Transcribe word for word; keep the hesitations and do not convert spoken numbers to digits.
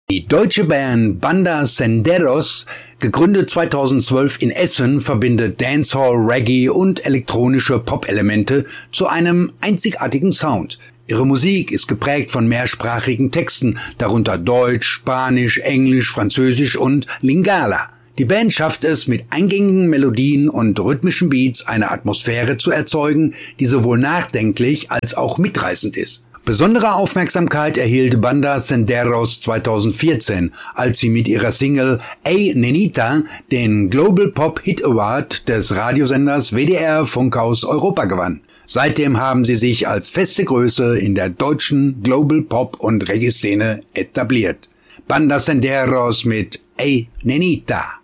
Die deutsche Band Banda Senderos, gegründet zweitausendzwölf in Essen, verbindet Dancehall, Reggae und elektronische Pop-Elemente zu einem einzigartigen Sound. Ihre Musik ist geprägt von mehrsprachigen Texten, darunter Deutsch, Spanisch, Englisch, Französisch und Lingala. Die Band schafft es, mit eingängigen Melodien und rhythmischen Beats eine Atmosphäre zu erzeugen, die sowohl nachdenklich als auch mitreißend ist. Besondere Aufmerksamkeit erhielt Banda Senderos zweitausendvierzehn, als sie mit ihrer Single Ey Nenita den Global Pop Hit Award des Radiosenders W D R Funkhaus Europa gewann. Seitdem haben sie sich als feste Größe in der deutschen Global Pop und Reggae-Szene etabliert. Banda Senderos mit Ey Nenita.